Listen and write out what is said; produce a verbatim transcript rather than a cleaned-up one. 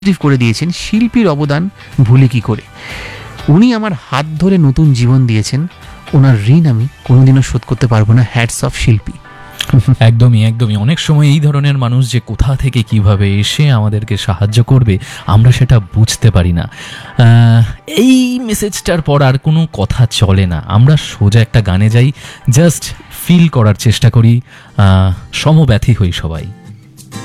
করে দিয়েছেন, শিল্পীর অবদান ভুলে কি করে। উনি আমার হাত ধরে নতুন জীবন দিয়েছেন, ওনার ঋণ আমি কোনোদিনও শোধ করতে পারবো না। হ্যাটস অফ শিল্পী। একদমই একদমই অনেক সময় এই ধরনের মানুষ যে কোথা থেকে কিভাবে এসে আমাদেরকে সাহায্য করবে আমরা সেটা বুঝতে পারি না। এই মেসেজটার পর আর কোনো কথা চলে না, আমরা সোজা একটা গানে যাই, জাস্ট ফিল করার চেষ্টা করি, সমব্যথী হই সবাই।